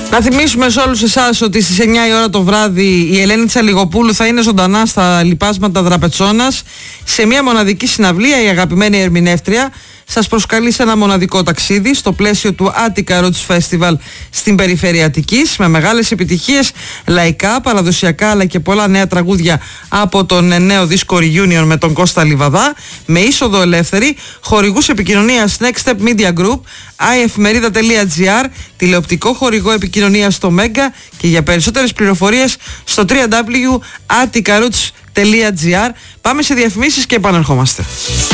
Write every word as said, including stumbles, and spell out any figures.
Να θυμίσουμε σε όλους εσάς ότι στις εννιά η ώρα το βράδυ η Ελένη Τσαλιγοπούλου θα είναι ζωντανά στα λοιπάσματα Δραπετσώνας σε μια μοναδική συναυλία. Η αγαπημένη ερμηνεύτρια σας προσκαλεί σε ένα μοναδικό ταξίδι στο πλαίσιο του Attica Roots Festival στην περιφέρεια Αττικής, με μεγάλες επιτυχίες λαϊκά, παραδοσιακά αλλά και πολλά νέα τραγούδια από τον νέο δίσκο Reunion με τον Κώστα Λιβαδά, με είσοδο ελεύθερη. Χορηγούς επικοινωνίας Next Step Media Group, iefmerida.gr, τηλεοπτικό χορηγό επικοινωνίας στο Mega, και για περισσότερες πληροφορίες στο double-u double-u double-u τελεία attica roots τελεία gr. Πάμε σε διαφημίσεις και επανερχόμαστε.